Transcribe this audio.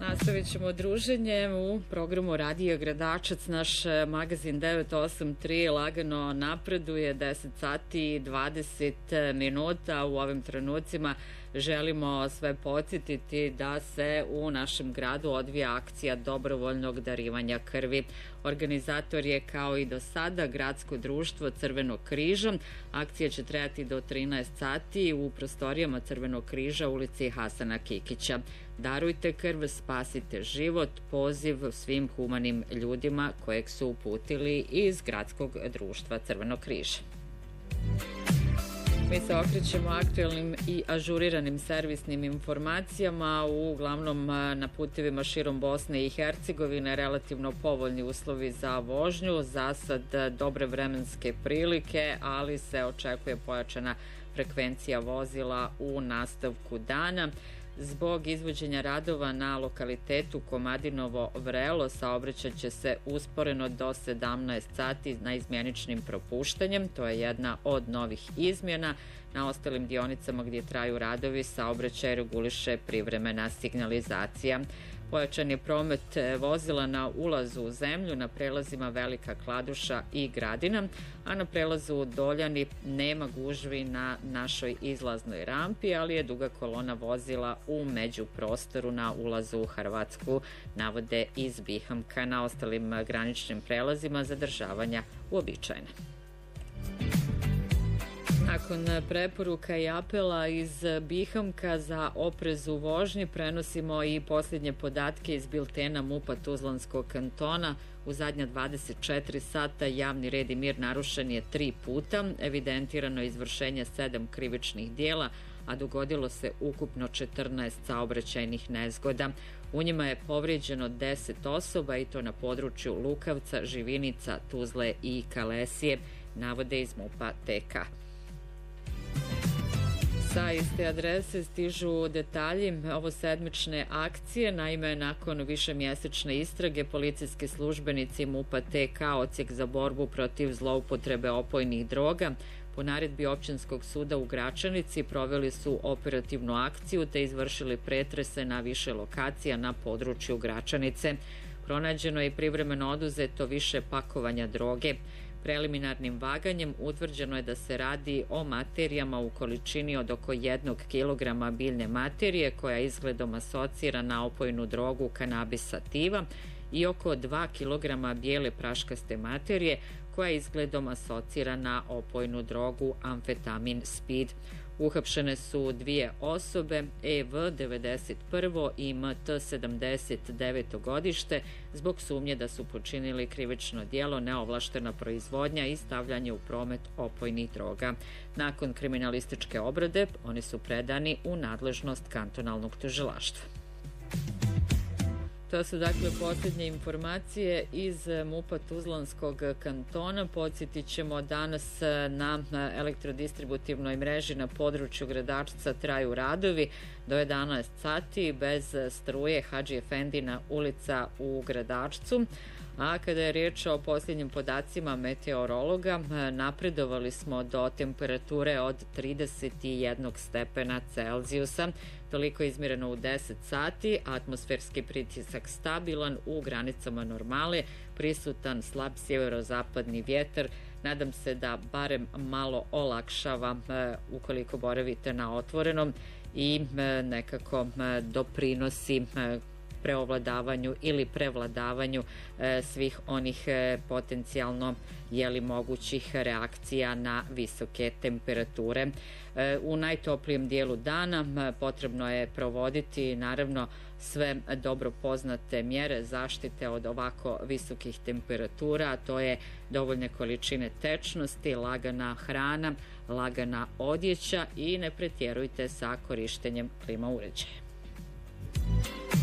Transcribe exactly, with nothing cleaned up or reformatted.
Nastavit ćemo druženje u programu Radio Gradačac. Naš magazin devet osam tri lagano napreduje, deset sati i dvadeset minuta. U ovim trenucima želimo sve podsjetiti da se u našem gradu odvija akcija dobrovoljnog darivanja krvi. Organizator je kao i do sada Gradsko društvo Crvenog križa. Akcija će trajati do trinaest sati u prostorijama Crvenog križa u ulici Hasana Kikića. Darujte krv, spasite život, poziv svim humanim ljudima kojeg su uputili iz Gradskog društva Crvenog križa. Mi se okrećemo aktuelnim i ažuriranim servisnim informacijama. Uglavnom na putevima širom Bosne i Hercegovine relativno povoljni uslovi za vožnju, za sad dobre vremenske prilike, ali se očekuje pojačana frekvencija vozila u nastavku dana. Zbog izvođenja radova na lokalitetu Komadinovo Vrelo saobraćat će se usporeno do sedamnaest sati na izmjeničnim propuštanjem. To je jedna od novih izmjena. Na ostalim dionicama gdje traju radovi saobraćaj reguliše privremena signalizacija. Pojačan je promet vozila na ulazu u zemlju na prelazima Velika Kladuša i Gradina, a na prelazu Doljani nema gužvi na našoj izlaznoj rampi, ali je duga kolona vozila u međuprostoru na ulazu u Hrvatsku, navode iz Bihamka. Na ostalim graničnim prelazima zadržavanja uobičajene. Nakon preporuka i apela iz Bihamka za oprez u vožnji prenosimo i posljednje podatke iz biltena MUP-a Tuzlanskog kantona. U zadnja dvadeset četiri sata javni red i mir narušen je tri puta, evidentirano je izvršenje sedam krivičnih dijela, a dogodilo se ukupno četrnaest saobraćajnih nezgoda. U njima je povrijeđeno deset osoba i to na području Lukavca, Živinica, Tuzle i Kalesije, navode iz MUP-a T K. Sa iste adrese stižu detalji ovo sedmične akcije. Naime, nakon višemjesečne istrage policijski službenici MUP-a T K odsjek za borbu protiv zloupotrebe opojnih droga po naredbi Općinskog suda u Gračanici proveli su operativnu akciju te izvršili pretrese na više lokacija na području Gračanice. Pronađeno je privremeno oduzeto više pakovanja droge. Preliminarnim vaganjem utvrđeno je da se radi o materijama u količini od oko jednog kilograma biljne materije koja izgledom asocira na opojnu drogu kanabis sativa i oko dva kilograma bijele praškaste materije koja izgledom asocira na opojnu drogu amfetamin speed. Uhapšene su dvije osobe, E V devedeset prvo i M T sedamdeset deveto godište, zbog sumnje da su počinili krivično djelo neovlaštena proizvodnja i stavljanje u promet opojnih droga. Nakon kriminalističke obrade oni su predani u nadležnost kantonalnog tužilaštva. To su dakle posljednje informacije iz MUP-a Tuzlanskog kantona. Podsjetit ćemo danas na elektrodistributivnoj mreži na području Gradačca traju radovi do jedanaest sati bez struje. Hadži Efendina ulica u Gradačcu. A kada je riječ o posljednjim podacima meteorologa, napredovali smo do temperature od trideset jedan stepena Celzijusa. Toliko je izmjereno u deset sati, atmosferski pritisak stabilan u granicama normale, prisutan slab sjeverozapadni vjetar. Nadam se da barem malo olakšava ukoliko boravite na otvorenom i nekako doprinosi preovladavanju ili prevladavanju e, svih onih e, potencijalno jeli mogućih reakcija na visoke temperature. E, u najtoplijem dijelu dana e, potrebno je provoditi naravno sve dobro poznate mjere zaštite od ovako visokih temperatura, a to je dovoljne količine tečnosti, lagana hrana, lagana odjeća i ne pretjerujte sa korištenjem klima uređaja.